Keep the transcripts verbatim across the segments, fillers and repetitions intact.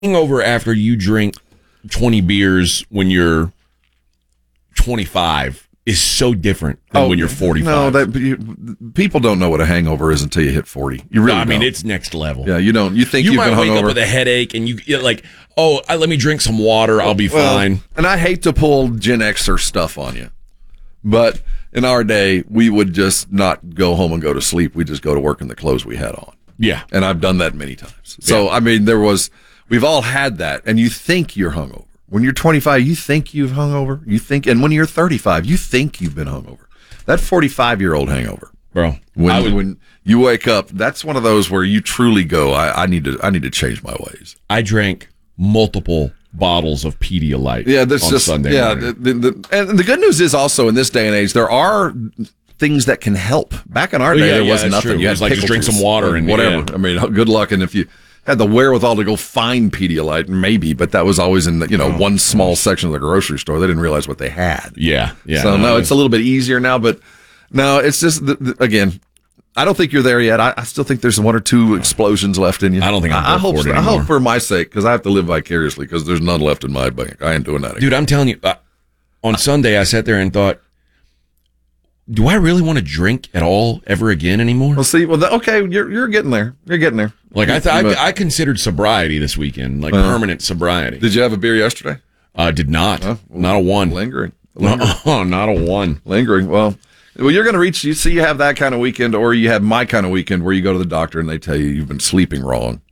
hangover after you drink twenty beers when you're twenty-five is so different than oh, when you're forty-five. No, that you, people don't know what a hangover is until you hit forty. You really no, I mean, don't. It's next level. Yeah, you don't. You think you you've might been wake hungover. up with a headache and you you're like, oh, I, let me drink some water. I'll be well, fine. And I hate to pull Gen Xer stuff on you, but in our day, we would just not go home and go to sleep. We just go to work in the clothes we had on. Yeah, and I've done that many times. So yeah. I mean, there was. We've all had that, and you think you're hungover. When you're twenty-five, you think you've hungover. You think, and when you're thirty-five, you think you've been hungover. That forty-five-year-old hangover, bro. When I would, when you wake up, that's one of those where you truly go, I, I need to, I need to change my ways. I drank multiple bottles of Pedialyte. Yeah, that's on just Sunday yeah. morning. The, the, the, and the good news is also in this day and age, there are things that can help. Back in our day, yeah, there yeah, was that's nothing. true. You It had was like just pickle drink juice some water or and- whatever. yeah. I mean, good luck. And if you had the wherewithal to go find Pedialyte, maybe, but that was always in the, you know Oh, one small section of the grocery store. They didn't realize what they had. Yeah, yeah. So no, no, it's a little bit easier now, but no, it's just the, the, again. I don't think you're there yet. I, I still think there's one or two explosions left in you. I don't think I'm I, I built hope. for it I hope anymore. for my sake, because I have to live vicariously. Because there's none left in my bank. I ain't doing that again. Dude, I'm telling you, uh, on Sunday I sat there and thought, do I really want to drink at all ever again anymore? Well, see, well, the, okay, you're you're getting there. You're getting there. Like I thought, But- I, I considered sobriety this weekend, like Uh, permanent sobriety. Did you have a beer yesterday? Uh, did not, Oh, not a one. Lingering. Lingering. Oh, not a one. Lingering. Well, well, you're going to reach. You see, you have that kind of weekend, or you have my kind of weekend where you go to the doctor and they tell you you've been sleeping wrong.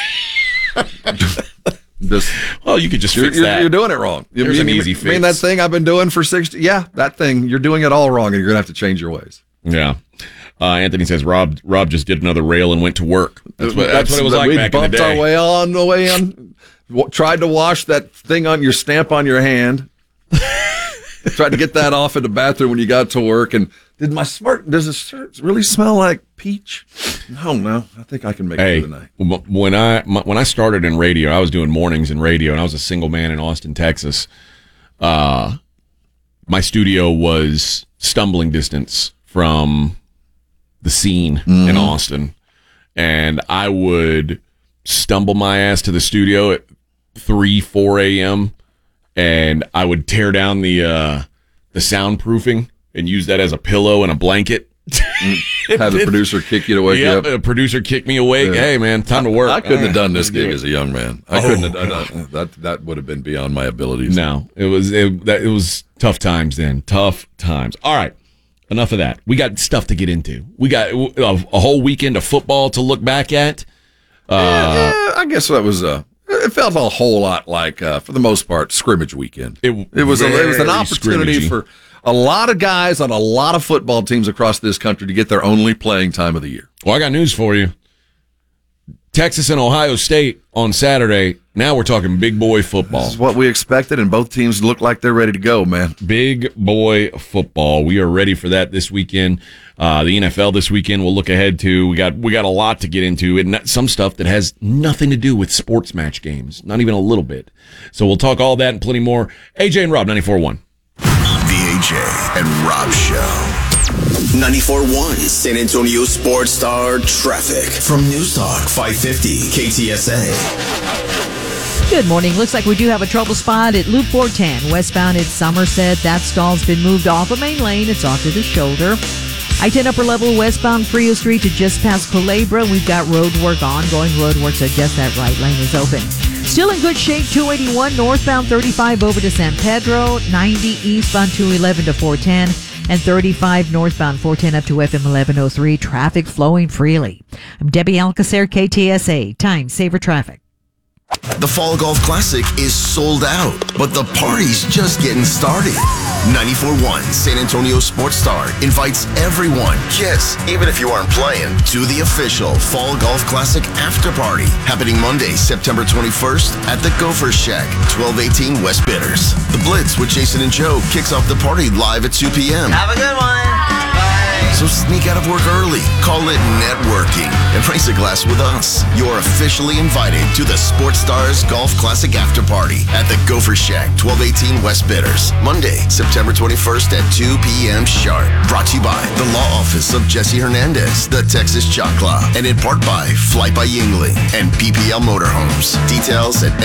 Just, Well, you could just you're, fix you're, that. you're doing it wrong. You There's mean, an easy you mean that fix. thing I've been doing for sixty? Yeah, that thing. You're doing it all wrong, and you're going to have to change your ways. Yeah. Uh, Anthony says Rob Rob just did another rail and went to work. That's what that's, what it was like we back in the bumped day. our way on the way on. W- tried to wash that thing on your stamp on your hand. Tried to get that off in the bathroom when you got to work. And did my smart? Does it shirt really smell like peach? No, no. I think I can make Hey, it tonight. w- when I my, when I started in radio, I was doing mornings in radio, and I was a single man in Austin, Texas. Uh, my studio was stumbling distance from the scene Mm-hmm. in Austin, and I would stumble my ass to the studio at three, four a.m. and I would tear down the uh, the soundproofing and use that as a pillow and a blanket. Had the producer kick you to wake Yep, you up. a producer kicked me awake. Yeah. Hey, man, time to work. I couldn't have done this Let's gig do it. as a young man. I Oh, couldn't have done that. That that would have been beyond my abilities. No, it was it, that, it was tough times then. Tough times. All right, enough of that. We got stuff to get into. We got a, a whole weekend of football to look back at. Uh, yeah, I guess that was uh it felt a whole lot like, uh, for the most part, scrimmage weekend. It- It was a, it was an very opportunity scrimmagey. for a lot of guys on a lot of football teams across this country to get their only playing time of the year. Well, I got news for you. Texas and Ohio State on Saturday. Now we're talking big boy football. This is what we expected, and both teams look like they're ready to go, man. Big boy football. We are ready for that this weekend. Uh, the N F L this weekend we'll look ahead to. We got we got a lot to get into, and some stuff that has nothing to do with sports match games, not even a little bit. So we'll talk all that and plenty more. A J and Rob, ninety-four point one. The A J and Rob Show. ninety-four point one San Antonio Sports Star Traffic from News Talk five fifty K T S A. Good morning. Looks like we do have a trouble spot at Loop four ten, westbound at Somerset. That stall's been moved off the main lane. It's off to the shoulder. I ten upper level westbound Frio Street to just past Culebra. We've got road work, ongoing road work, so just that right lane is open. Still in good shape, two eighty-one northbound thirty-five over to San Pedro, ninety eastbound two eleven to four ten, and thirty-five northbound four ten up to F M eleven oh three. Traffic flowing freely. I'm Debbie Alcacer, K T S A. Time Saver Traffic. The Fall Golf Classic is sold out, but the party's just getting started. ninety-four point one San Antonio Sports Star invites everyone, kids, even if you aren't playing, to the official Fall Golf Classic after party happening Monday, September twenty-first at the Gopher Shack, twelve eighteen West Bitters. The Blitz with Jason and Joe kicks off the party live at two p.m. Have a good one. Bye. So sneak out of work early. Call it networking and raise a glass with us. You're officially invited to the Sports Stars Golf Classic After Party at the Gopher Shack, twelve eighteen West Bidders. Monday, September twenty-first at two p.m. sharp. Brought to you by the Law Office of Jesse Hernandez, the Texas Choclaw, and in part by Flight by Yingling and P P L Motorhomes. Details at